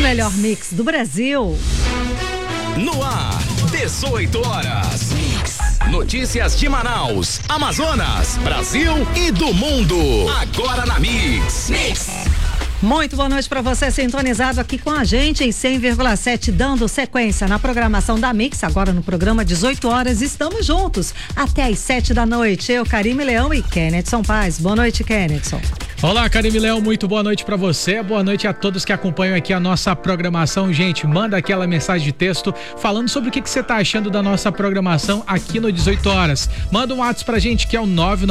melhor mix do Brasil. No ar, 18 horas. Notícias de Manaus, Amazonas, Brasil e do mundo. Agora na Mix. Muito boa noite para você sintonizado aqui com a gente em 100,7, dando sequência na programação da Mix. Agora no programa 18 horas, estamos juntos até às 7 da noite. Eu, Karime Leão e Kennedson Paz. Boa noite, Kennedson. Olá, Karime Leão, muito boa noite para você, boa noite a todos que acompanham aqui a nossa programação. Gente, manda aquela mensagem de texto falando sobre o que você tá achando da nossa programação aqui no 18 horas. Manda um WhatsApp pra gente que é o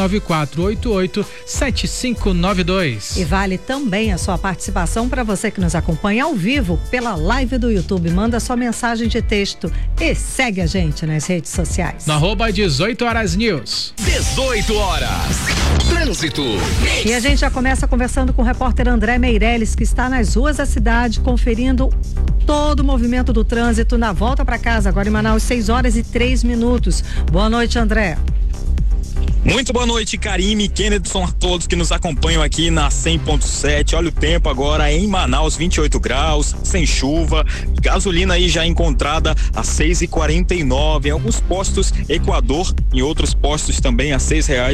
994887592. E vale também a sua participação para você que nos acompanha ao vivo pela live do YouTube. Manda sua mensagem de texto e segue a gente nas redes sociais. No arroba 18 horas news. 18 horas. Trânsito. E a gente já começa conversando com o repórter André Meirelles, que está nas ruas da cidade conferindo todo o movimento do trânsito na volta para casa, agora em Manaus, 6h03. Boa noite, André. Muito boa noite, Karime, Kennedson, a todos que nos acompanham aqui na 100.7. Olha o tempo agora em Manaus, 28 graus, sem chuva, gasolina aí já encontrada a 6,49 em alguns postos Equador, em outros postos também a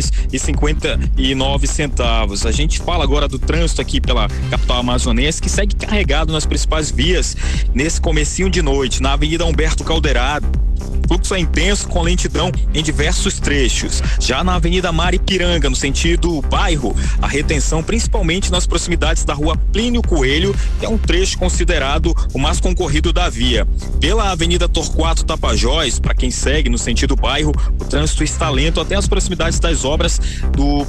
R$6,59. A gente fala agora do trânsito aqui pela capital amazonense, que segue carregado nas principais vias nesse comecinho de noite, na Avenida Humberto Calderaro. O fluxo é intenso com lentidão em diversos trechos. Já na Avenida Maripiranga, no sentido bairro, a retenção principalmente nas proximidades da Rua Plínio Coelho, que é um trecho considerado o mais concorrido da via. Pela Avenida Torquato Tapajós, para quem segue no sentido bairro, o trânsito está lento até as proximidades das obras do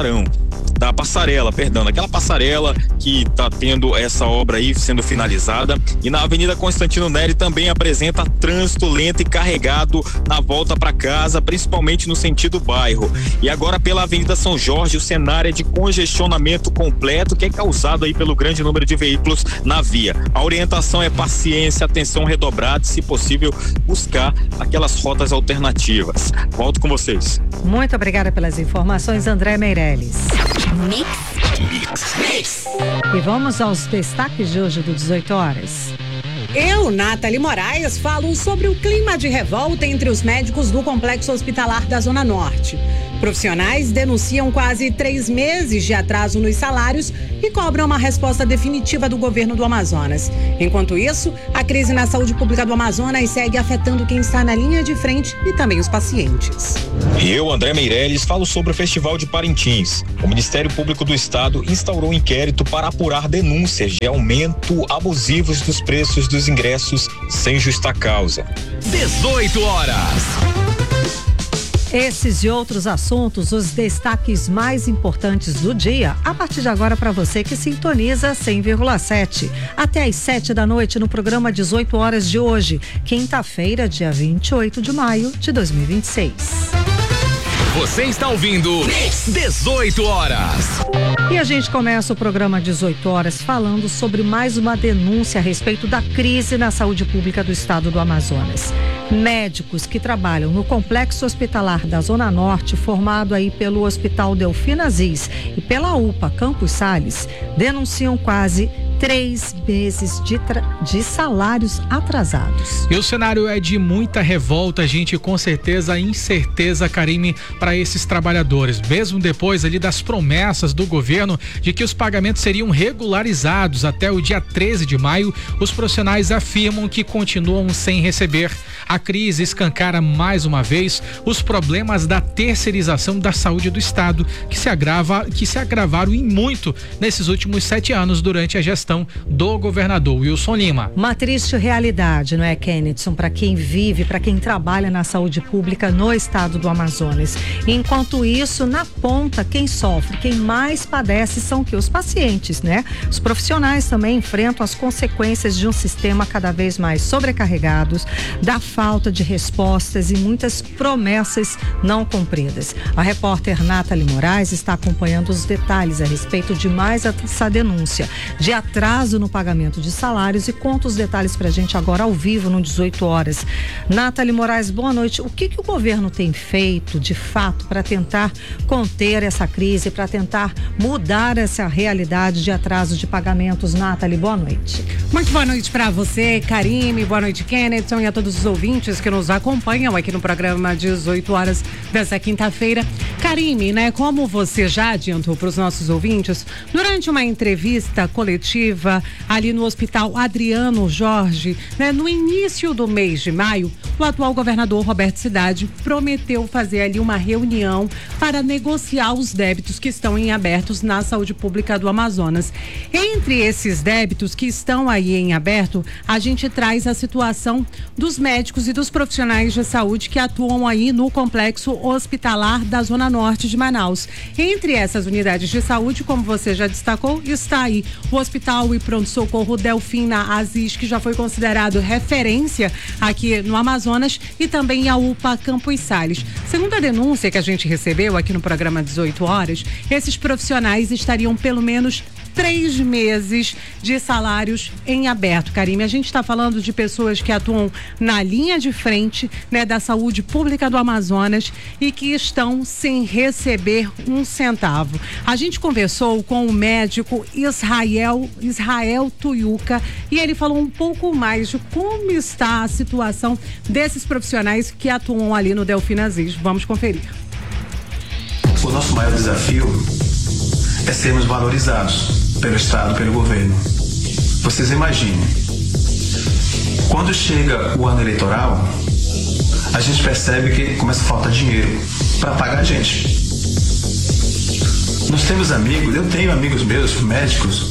daquela passarela que está tendo essa obra aí sendo finalizada. E na Avenida Constantino Neri também apresenta trânsito lento e carregado na volta para casa, principalmente no sentido bairro. E agora pela Avenida São Jorge, o cenário é de congestionamento completo, que é causado aí pelo grande número de veículos na via. A orientação é paciência, atenção redobrada e, se possível, buscar aquelas rotas alternativas. Volto com vocês. Muito obrigada pelas informações, André Meirelles. Mix. E vamos aos destaques de hoje do 18 horas. Eu, Nathalie Moraes, falo sobre o clima de revolta entre os médicos do Complexo Hospitalar da Zona Norte. Profissionais denunciam quase 3 meses de atraso nos salários e cobram uma resposta definitiva do governo do Amazonas. Enquanto isso, a crise na saúde pública do Amazonas segue afetando quem está na linha de frente e também os pacientes. E eu, André Meirelles, falo sobre o Festival de Parintins. O Ministério Público do Estado instaurou um inquérito para apurar denúncias de aumento abusivos dos preços dos ingressos sem justa causa. 18 horas. Esses e outros assuntos, os destaques mais importantes do dia, a partir de agora para você que sintoniza 100,7. Até às 7 da noite no programa 18 horas de hoje, quinta-feira, dia 28 de maio de 2026. Você está ouvindo 18 horas. E a gente começa o programa 18 horas falando sobre mais uma denúncia a respeito da crise na saúde pública do estado do Amazonas. Médicos que trabalham no Complexo Hospitalar da Zona Norte, formado aí pelo Hospital Delfina Aziz e pela UPA Campos Sales, denunciam quase 3 meses de salários atrasados. E o cenário é de muita revolta, gente, com certeza, incerteza, Karime, para esses trabalhadores. Mesmo depois ali das promessas do governo de que os pagamentos seriam regularizados até o dia 13 de maio, os profissionais afirmam que continuam sem receber. A crise escancara mais uma vez os problemas da terceirização da saúde do estado, que se agravaram em muito nesses últimos 7 anos durante a gestão do governador Wilson Lima. Uma triste realidade, não é, Kennedson, para quem vive, para quem trabalha na saúde pública no estado do Amazonas. Enquanto isso, na ponta, quem sofre, quem mais padece são os pacientes, né? Os profissionais também enfrentam as consequências de um sistema cada vez mais sobrecarregado, da falta falta de respostas e muitas promessas não cumpridas. A repórter Nathalie Moraes está acompanhando os detalhes a respeito de mais essa denúncia de atraso no pagamento de salários e conta os detalhes pra gente agora ao vivo no 18 horas. Nathalie Moraes, boa noite. O que o governo tem feito de fato para tentar conter essa crise, para tentar mudar essa realidade de atraso de pagamentos? Nathalie, boa noite. Muito boa noite para você, Karime, boa noite, Kennedy, e a todos os ouvintes que nos acompanham aqui no programa 18 horas dessa quinta-feira. Karime, né, como você já adiantou para os nossos ouvintes, durante uma entrevista coletiva ali no Hospital Adriano Jorge, né, no início do mês de maio, o atual governador Roberto Cidade prometeu fazer ali uma reunião para negociar os débitos que estão em abertos na saúde pública do Amazonas. Entre esses débitos que estão aí em aberto, a gente traz a situação dos médicos e dos profissionais de saúde que atuam aí no complexo hospitalar da Zona Norte de Manaus. Entre essas unidades de saúde, como você já destacou, está aí o Hospital e Pronto-Socorro Delfina Aziz, que já foi considerado referência aqui no Amazonas, e também a UPA Campos Sales. Segundo a denúncia que a gente recebeu aqui no programa 18 horas, esses profissionais estariam pelo menos 3 meses de salários em aberto. Karime, a gente está falando de pessoas que atuam na linha de frente, né, da saúde pública do Amazonas e que estão sem receber um centavo. A gente conversou com o médico Israel Tuyuca e ele falou um pouco mais de como está a situação desses profissionais que atuam ali no Delfina Aziz. Vamos conferir. O nosso maior desafio é sermos valorizados pelo Estado, pelo governo. Vocês imaginem, quando chega o ano eleitoral, a gente percebe que começa a faltar dinheiro para pagar a gente. Nós temos amigos, eu tenho amigos meus, médicos,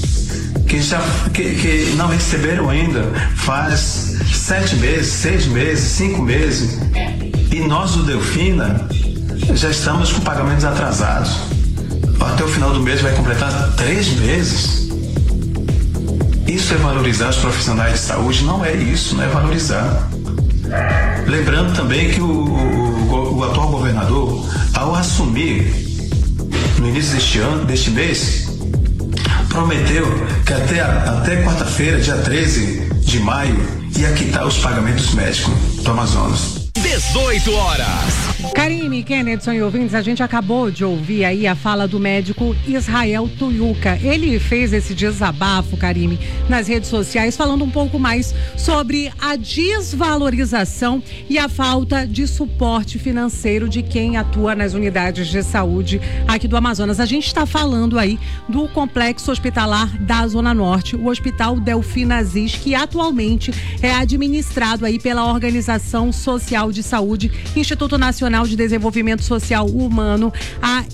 que não receberam ainda faz 7 meses, 6 meses, 5 meses. E nós do Delfina já estamos com pagamentos atrasados. Até o final do mês vai completar 3 meses. Isso é valorizar os profissionais de saúde? Não é isso, não é valorizar. Lembrando também que o atual governador, ao assumir no início deste mês, prometeu que até quarta-feira, dia 13 de maio, ia quitar os pagamentos médicos do Amazonas. 18 horas. Karime, Kennedy e ouvintes, a gente acabou de ouvir aí a fala do médico Israel Tuyuca. Ele fez esse desabafo, Karime, nas redes sociais, falando um pouco mais sobre a desvalorização e a falta de suporte financeiro de quem atua nas unidades de saúde aqui do Amazonas. A gente está falando aí do complexo hospitalar da Zona Norte, o Hospital Delfina Aziz, que atualmente é administrado aí pela Organização Social de Saúde, Instituto Nacional de Desenvolvimento Social Humano, a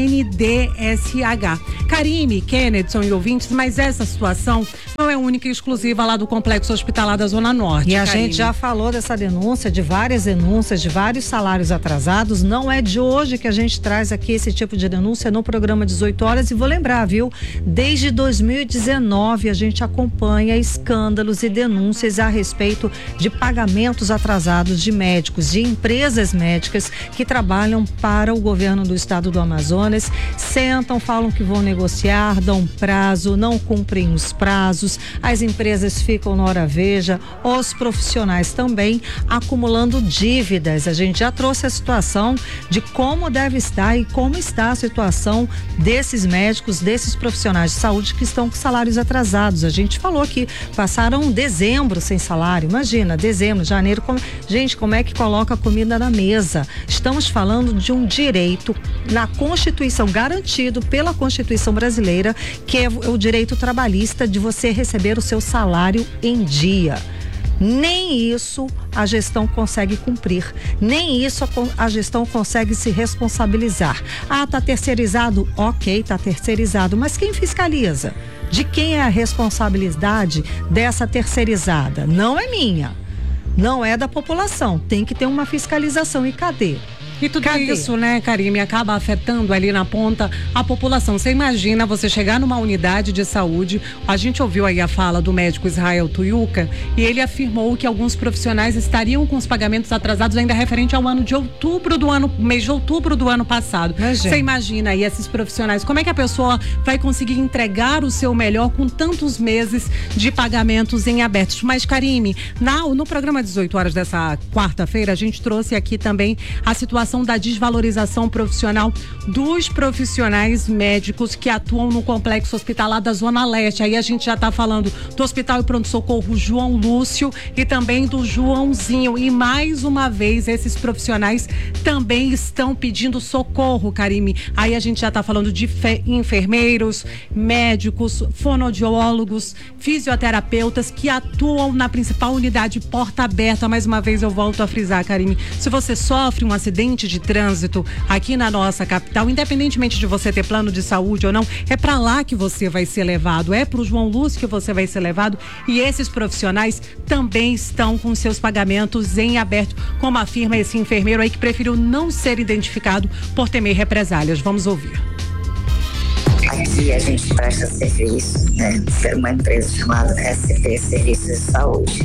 INDSH. Karime, Kennedy e ouvintes, mas essa situação não é única e exclusiva lá do complexo hospitalar da Zona Norte. E a gente já falou dessa denúncia, de várias denúncias, de vários salários atrasados. Não é de hoje que a gente traz aqui esse tipo de denúncia no programa 18 horas. E vou lembrar, viu? Desde 2019 a gente acompanha escândalos e denúncias a respeito de pagamentos atrasados de médicos, de empresas médicas que trabalham para o governo do estado do Amazonas. Sentam, falam que vão negociar, dão prazo, não cumprem os prazos, as empresas ficam na hora veja, os profissionais também acumulando dívidas. A gente já trouxe a situação de como deve estar e como está a situação desses médicos, desses profissionais de saúde que estão com salários atrasados. A gente falou que passaram dezembro sem salário. Imagina, dezembro, janeiro, gente, como é que coloca a comida na mesa? Estamos falando de um direito na Constituição, garantido pela Constituição brasileira, que é o direito trabalhista de você receber o seu salário em dia. Nem isso a gestão consegue cumprir, nem isso a gestão consegue se responsabilizar. Ah, tá terceirizado? Ok, tá terceirizado, mas quem fiscaliza? De quem é a responsabilidade dessa terceirizada? Não é minha, não é da população, tem que ter uma fiscalização. E cadê? E tudo isso, né, Karime, acaba afetando ali na ponta a população. Você imagina você chegar numa unidade de saúde, a gente ouviu aí a fala do médico Israel Tuiuca, e ele afirmou que alguns profissionais estariam com os pagamentos atrasados ainda referente ao mês de outubro do ano passado. Você imagina aí esses profissionais, como é que a pessoa vai conseguir entregar o seu melhor com tantos meses de pagamentos em abertos? Mas, Karime, no programa 18 horas dessa quarta-feira, a gente trouxe aqui também a situação da desvalorização profissional dos profissionais médicos que atuam no complexo hospitalar da Zona Leste. Aí a gente já está falando do Hospital e Pronto-Socorro João Lúcio e também do Joãozinho. E mais uma vez, esses profissionais também estão pedindo socorro, Karime. Aí a gente já está falando de enfermeiros, médicos, fonoaudiólogos, fisioterapeutas que atuam na principal unidade Porta Aberta. Mais uma vez eu volto a frisar, Karime, se você sofre um acidente de trânsito aqui na nossa capital, independentemente de você ter plano de saúde ou não, é para lá que você vai ser levado, é para o João Lúcio que você vai ser levado, e esses profissionais também estão com seus pagamentos em aberto, como afirma esse enfermeiro aí que preferiu não ser identificado por temer represálias. Vamos ouvir. Aqui a gente presta serviço, né? Ser uma empresa chamada SP Serviços de Saúde.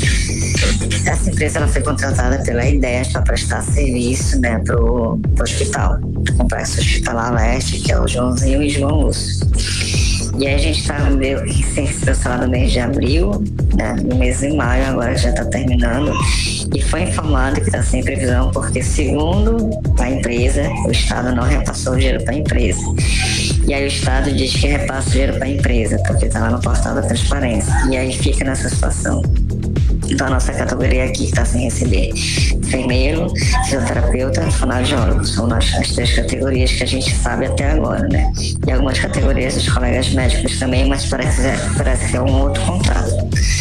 Essa empresa ela foi contratada pela IDES para prestar serviço, né, pro hospital, do Complexo Hospitalar Leste, que é o Joãozinho e João Lúcio. E aí a gente está sem instalado no mês de abril, né, no mês de maio, agora já está terminando, e foi informado que está sem previsão porque, segundo a empresa, o Estado não repassou o dinheiro para a empresa. E aí o Estado diz que repassa o dinheiro para a empresa, porque está lá no portal da transparência. E aí fica nessa situação. Então a nossa categoria aqui está sem receber enfermeiro, fisioterapeuta, fonoaudiólogo. São as 3 categorias que a gente sabe até agora, né? E algumas categorias dos colegas médicos também, mas parece que é um outro contrato.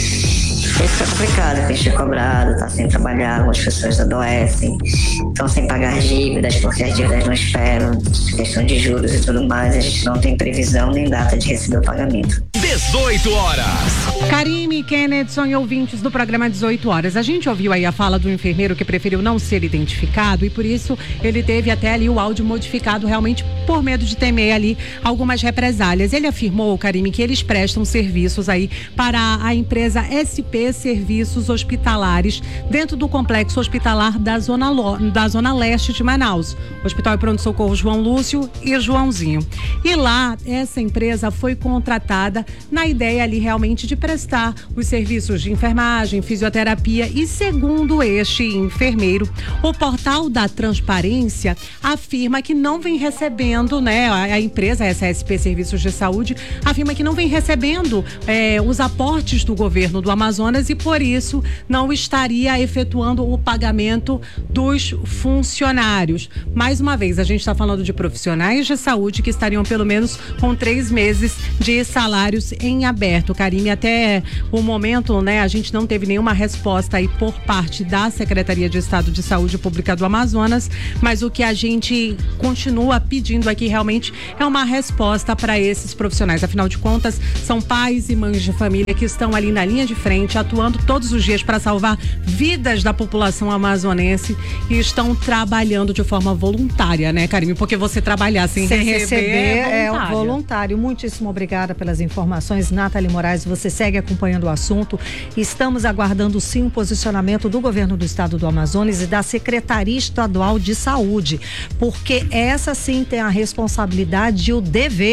Isso é complicado, tem que ser cobrado, está sem trabalhar, algumas pessoas adoecem, estão sem pagar dívidas, porque as dívidas não esperam, questão de juros e tudo mais, a gente não tem previsão nem data de receber o pagamento. 18 horas. Karime, Kennedson e ouvintes do programa 18 horas. A gente ouviu aí a fala do enfermeiro que preferiu não ser identificado e por isso ele teve até ali o áudio modificado realmente por medo de temer ali algumas represálias. Ele afirmou, Karime, que eles prestam serviços aí para a empresa SP Serviços Hospitalares dentro do complexo hospitalar da Zona Leste de Manaus. Hospital e Pronto-Socorro João Lúcio e Joãozinho. E lá, essa empresa foi contratada na ideia ali realmente de prestar os serviços de enfermagem, fisioterapia e, segundo este enfermeiro, o portal da transparência afirma que não vem recebendo, né, a empresa, essa SP Serviços de Saúde, afirma que não vem recebendo os aportes do governo do Amazonas e por isso não estaria efetuando o pagamento dos funcionários. Mais uma vez, a gente está falando de profissionais de saúde que estariam pelo menos com 3 meses de salários em aberto. Karime, até o momento, né, a gente não teve nenhuma resposta aí por parte da Secretaria de Estado de Saúde Pública do Amazonas, mas o que a gente continua pedindo aqui realmente é uma resposta para esses profissionais. Afinal de contas, são pais e mães de família que estão ali na linha de frente, atuando todos os dias para salvar vidas da população amazonense e estão trabalhando de forma voluntária, né, Karime? Porque você trabalhar sem receber é voluntário. Muitíssimo obrigada pelas informações, Nathalie Moraes. Você segue acompanhando o assunto. Estamos aguardando sim o posicionamento do governo do estado do Amazonas e da Secretaria Estadual de Saúde, porque essa sim tem a responsabilidade e o dever